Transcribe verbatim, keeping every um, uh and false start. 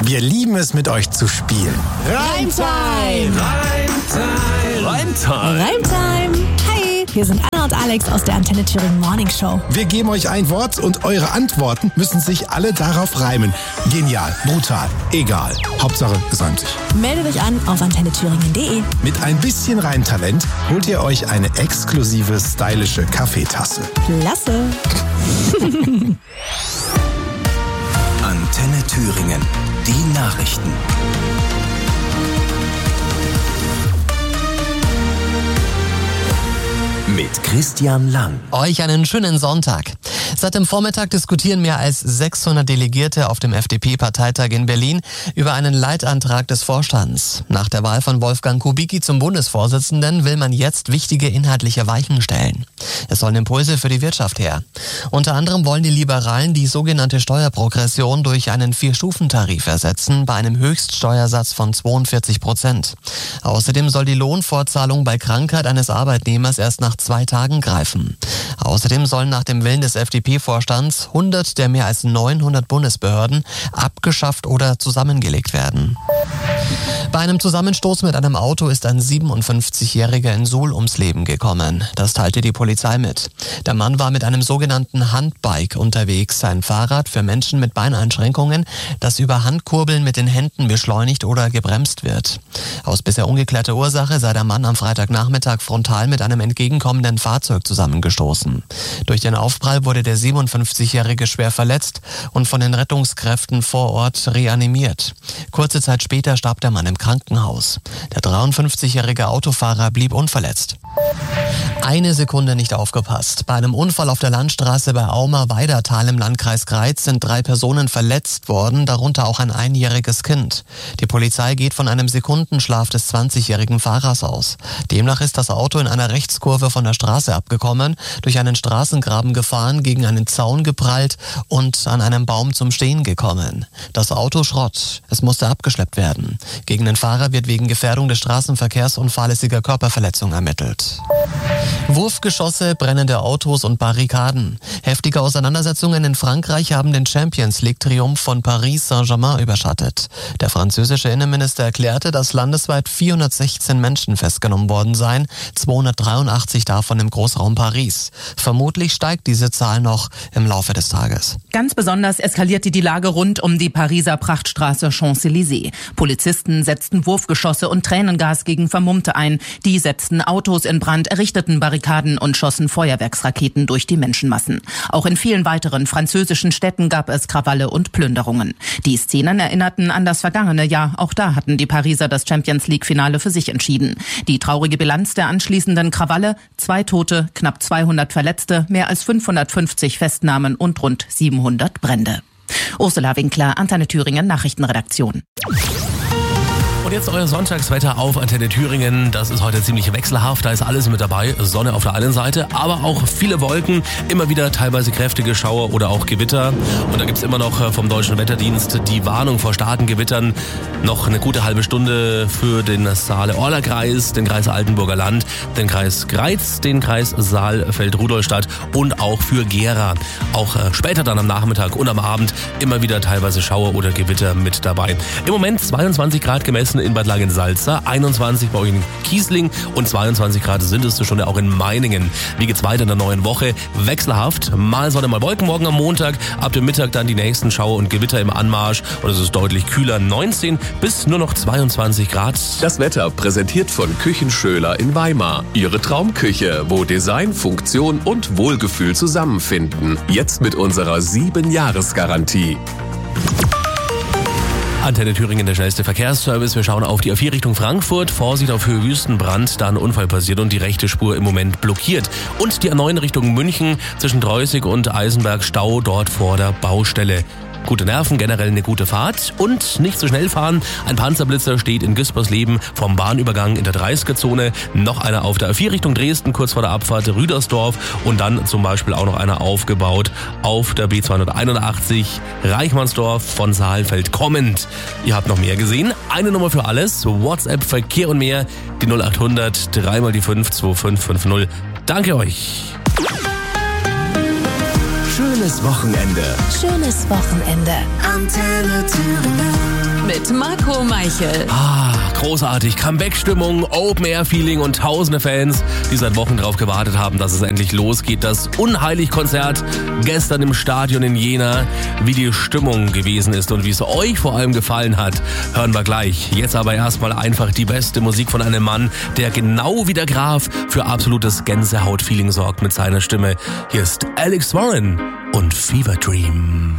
Wir lieben es, mit euch zu spielen. Reimtime! Reimtime! Reimtime! Reimtime! Hi, hier sind Anna und Alex aus der Antenne Thüringen Morning Show. Wir geben euch ein Wort und eure Antworten müssen sich alle darauf reimen. Genial, brutal, egal. Hauptsache, es reimt sich. Meldet euch an auf antenne thüringen punkt de. Mit ein bisschen Reimtalent holt ihr euch eine exklusive, stylische Kaffeetasse. Klasse! Antenne Thüringen, die Nachrichten. Mit Christian Lang. Euch einen schönen Sonntag. Seit dem Vormittag diskutieren mehr als sechshundert Delegierte auf dem F D P-Parteitag in Berlin über einen Leitantrag des Vorstands. Nach der Wahl von Wolfgang Kubicki zum Bundesvorsitzenden will man jetzt wichtige inhaltliche Weichen stellen. Es sollen Impulse für die Wirtschaft her. Unter anderem wollen die Liberalen die sogenannte Steuerprogression durch einen Vier-Stufen-Tarif ersetzen, bei einem Höchststeuersatz von zweiundvierzig Prozent. Außerdem soll die Lohnfortzahlung bei Krankheit eines Arbeitnehmers erst nach zwei Tagen greifen. Außerdem sollen nach dem Willen des F D P-Vorstands hundert der mehr als neunhundert Bundesbehörden abgeschafft oder zusammengelegt werden. Bei einem Zusammenstoß mit einem Auto ist ein siebenundfünfzigjähriger in Suhl ums Leben gekommen. Das teilte die Polizei mit. Der Mann war mit einem sogenannten Handbike unterwegs, ein Fahrrad für Menschen mit Beineinschränkungen, das über Handkurbeln mit den Händen beschleunigt oder gebremst wird. Aus bisher ungeklärter Ursache sei der Mann am Freitagnachmittag frontal mit einem entgegenkommenden Fahrzeug zusammengestoßen. Durch den Aufprall wurde der siebenundfünfzigjährige schwer verletzt und von den Rettungskräften vor Ort reanimiert. Kurze Zeit später starb der Mann im Krankenhaus. Der dreiundfünfzigjährige Autofahrer blieb unverletzt. Eine Sekunde nicht aufgepasst. Bei einem Unfall auf der Landstraße bei Auma-Weidertal im Landkreis Greiz sind drei Personen verletzt worden, darunter auch ein einjähriges Kind. Die Polizei geht von einem Sekundenschlaf des zwanzigjährigen Fahrers aus. Demnach ist das Auto in einer Rechtskurve von der Straße abgekommen, durch einen Straßengraben gefahren, gegen einen Zaun geprallt und an einem Baum zum Stehen gekommen. Das Auto Schrott. Es musste abgeschleppt werden. Gegen den Fahrer wird wegen Gefährdung des Straßenverkehrs und fahrlässiger Körperverletzung ermittelt. Wurfgeschosse, brennende Autos und Barrikaden. Heftige Auseinandersetzungen in Frankreich haben den Champions-League-Triumph von Paris Saint-Germain überschattet. Der französische Innenminister erklärte, dass landesweit vierhundertsechzehn Menschen festgenommen worden seien, zweihundertdreiundachtzig davon im Großraum Paris. Vermutlich steigt diese Zahl noch im Laufe des Tages. Ganz besonders eskalierte die Lage rund um die Pariser Prachtstraße Champs-Élysées. Polizisten setzten Wurfgeschosse und Tränengas gegen Vermummte ein. Die setzten Autos in Brand, errichteten Barrikaden und schossen Feuerwerksraketen durch die Menschenmassen. Auch in vielen weiteren französischen Städten gab es Krawalle und Plünderungen. Die Szenen erinnerten an das vergangene Jahr. Auch da hatten die Pariser das Champions-League-Finale für sich entschieden. Die traurige Bilanz der anschließenden Krawalle: zwei Tote, knapp zweihundert Verletzte, mehr als fünfhundertfünfzig Festnahmen und rund siebenhundert Brände. Ursula Winkler, Antenne Thüringen, Nachrichtenredaktion. Und jetzt euer Sonntagswetter auf Antenne Thüringen. Das ist heute ziemlich wechselhaft. Da ist alles mit dabei. Sonne auf der einen Seite, aber auch viele Wolken. Immer wieder teilweise kräftige Schauer oder auch Gewitter. Und da gibt's immer noch vom Deutschen Wetterdienst die Warnung vor starken Gewittern. Noch eine gute halbe Stunde für den Saale-Orla-Kreis, den Kreis Altenburger Land, den Kreis Greiz, den Kreis Saalfeld-Rudolstadt und auch für Gera. Auch später dann am Nachmittag und am Abend immer wieder teilweise Schauer oder Gewitter mit dabei. Im Moment zweiundzwanzig Grad gemessen in Bad Langensalza, einundzwanzig bei euch in Kiesling und zweiundzwanzig Grad sind es schon auch in Meiningen. Wie geht's weiter in der neuen Woche? Wechselhaft, mal Sonne, mal Wolken morgen am Montag, ab dem Mittag dann die nächsten Schauer und Gewitter im Anmarsch und es ist deutlich kühler, neunzehn bis nur noch zweiundzwanzig Grad. Das Wetter präsentiert von Küchenschöler in Weimar. Ihre Traumküche, wo Design, Funktion und Wohlgefühl zusammenfinden. Jetzt mit unserer sieben Jahres Garantie. Antenne Thüringen, der schnellste Verkehrsservice. Wir schauen auf die A vier Richtung Frankfurt. Vorsicht auf Höhe Wüstenbrand, da ein Unfall passiert und die rechte Spur im Moment blockiert. Und die A neun Richtung München zwischen Dreußig und Eisenberg Stau dort vor der Baustelle. Gute Nerven, generell eine gute Fahrt und nicht zu schnell fahren. Ein Panzerblitzer steht in Güspersleben vom Bahnübergang in der dreißiger-Zone. Noch einer auf der A vier Richtung Dresden, kurz vor der Abfahrt Rüdersdorf. Und dann zum Beispiel auch noch einer aufgebaut auf der B zweihunderteinundachtzig Reichmannsdorf von Saalfeld kommend. Ihr habt noch mehr gesehen. Eine Nummer für alles. WhatsApp, Verkehr und mehr. Die null achthundert dreimal die fünf zwei fünf fünf null. Danke euch. schönes Wochenende. Schönes Wochenende. Antenne Thüringen. Mit Marco Meichel. Ah, großartig. Comeback-Stimmung, Open-Air-Feeling und tausende Fans, die seit Wochen drauf gewartet haben, dass es endlich losgeht. Das Unheilig-Konzert gestern im Stadion in Jena. Wie die Stimmung gewesen ist und wie es euch vor allem gefallen hat, hören wir gleich. Jetzt aber erstmal einfach die beste Musik von einem Mann, der genau wie der Graf für absolutes Gänsehaut-Feeling sorgt mit seiner Stimme. Hier ist Alex Warren und Fever Dream.